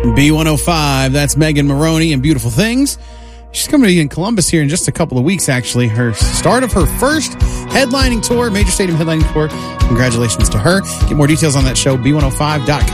B105, that's Megan Maroney and Beautiful Things. She's coming to be in Columbus here in just a couple of weeks, actually. Her start of her first headlining tour, major stadium headlining tour. Congratulations to her. Get more details on that show, B105.com.